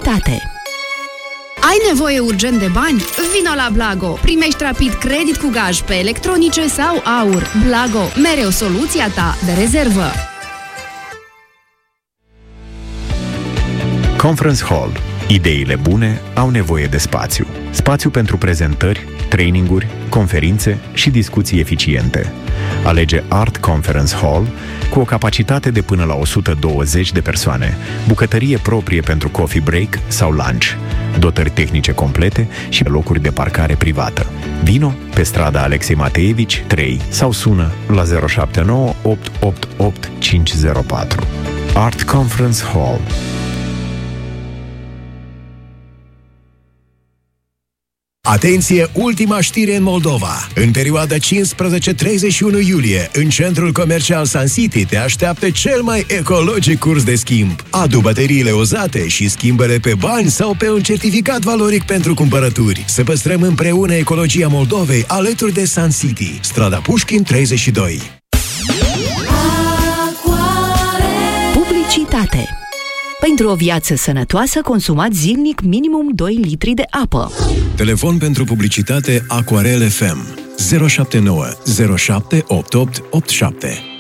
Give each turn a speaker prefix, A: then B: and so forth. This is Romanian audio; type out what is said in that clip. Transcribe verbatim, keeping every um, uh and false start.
A: Publicitate. Ai nevoie urgent de bani? Vino la Blago! Primești rapid credit cu gaj pe electronice sau aur. Blago, mereu soluția ta de rezervă.
B: Conference Hall. Ideile bune au nevoie de spațiu. Spațiu pentru prezentări, traininguri, conferințe și discuții eficiente. Alege Art Conference Hall cu o capacitate de până la o sută douăzeci de persoane, bucătărie proprie pentru coffee break sau lunch, dotări tehnice complete și locuri de parcare privată. Vino pe strada Alexei Mateevici trei sau sună la zero șapte nouă opt opt opt cinci zero patru. Art Conference Hall.
C: Atenție, ultima știre în Moldova. În perioada cincisprezece treizeci și unu iulie, în centrul comercial Sun City te așteaptă cel mai ecologic curs de schimb. Adu bateriile uzate și schimbă-le pe bani sau pe un certificat valoric pentru cumpărături. Să păstrăm împreună ecologia Moldovei alături de Sun City. Strada Pușkin treizeci și doi.
A: Publicitate. Pentru o viață sănătoasă, consumați zilnic minimum doi litri de apă.
C: Telefon pentru publicitate Aquarel F M zero șapte nouă zero șapte opt opt opt șapte.